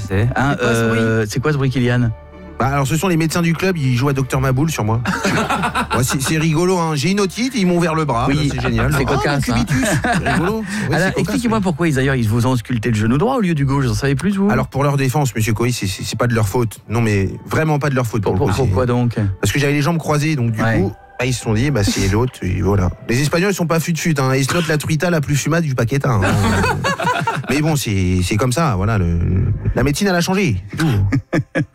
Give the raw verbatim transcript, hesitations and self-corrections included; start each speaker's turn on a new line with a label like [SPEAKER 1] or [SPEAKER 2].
[SPEAKER 1] c'est. Hein,
[SPEAKER 2] C'est quoi ce
[SPEAKER 1] euh, c'est quoi ce bruit, Kylian?
[SPEAKER 3] Bah, alors ce sont les médecins du club, ils jouent à Docteur Maboul sur moi. Ouais, c'est, c'est rigolo, hein. J'ai une otite, ils m'ont ouvert le bras.
[SPEAKER 1] Oui,
[SPEAKER 3] là, c'est génial.
[SPEAKER 1] c'est
[SPEAKER 3] Oh,
[SPEAKER 1] cocasse,
[SPEAKER 3] mon cubitus. C'est rigolo. Ouais, c'est
[SPEAKER 1] Alors,
[SPEAKER 3] cocasse,
[SPEAKER 1] expliquez-moi
[SPEAKER 3] oui.
[SPEAKER 1] pourquoi ils, d'ailleurs, ils vous ont sculpté le genou droit au lieu du gauche. Vous en savez plus, vous?
[SPEAKER 3] Alors pour leur défense, monsieur Coy, c'est, c'est, c'est pas de leur faute. Non mais vraiment pas de leur faute pour,
[SPEAKER 1] Pour-
[SPEAKER 3] le coup.
[SPEAKER 1] pourquoi
[SPEAKER 3] c'est-
[SPEAKER 1] donc?
[SPEAKER 3] Parce que j'avais les jambes croisées, donc du
[SPEAKER 1] Ouais.
[SPEAKER 3] coup, bah, ils se sont dit, bah c'est l'autre, et voilà. Les Espagnols, ils sont pas fut-fut, hein. Ils se notent la truita la plus fumade du paquetin. Hein. Mais bon, c'est, c'est comme ça, voilà. Le, la médecine, elle a changé. c'est tout.